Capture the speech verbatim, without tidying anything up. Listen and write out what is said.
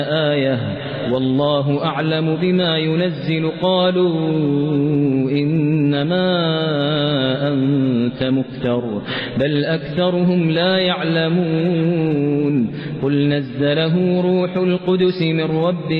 آية والله أعلم بما ينزل قالوا إنما أنت مفتر بل أكثرهم لا يعلمون قل نزله روح القدس من ربك